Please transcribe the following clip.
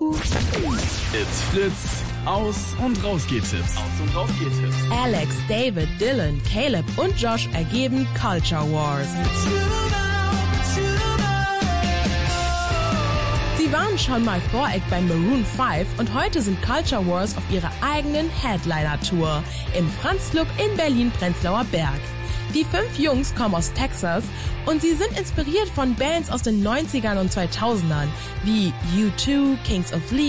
It's Fritz. Aus- und Rausgehtipps. Alex, David, Dylan, Caleb und Josh ergeben Culture Wars. Sie waren schon mal Voreck bei Maroon 5 und heute sind Culture Wars auf ihrer eigenen Headliner-Tour im Franz-Club in Berlin-Prenzlauer Berg. Die 5 Jungs kommen aus Texas und sie sind inspiriert von Bands aus den 90ern und 2000ern wie U2, Kings of Leon,